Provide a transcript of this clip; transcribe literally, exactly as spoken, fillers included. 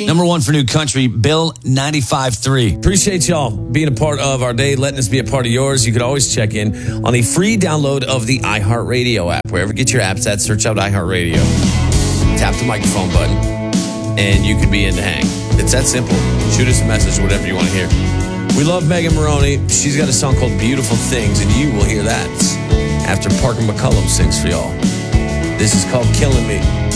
Number one for new country, Bill ninety-five three. Appreciate y'all being a part of our day, letting us be a part of yours. You could always check in on the free download of the iHeartRadio app. Wherever you get your apps at, search out iHeartRadio. Tap the microphone button, and you can be in the hang. It's that simple. Shoot us a message, whatever you want to hear. We love Megan Maroney. She's got a song called Beautiful Things, and you will hear that after Parker McCullum sings for y'all. This is called Killing Me.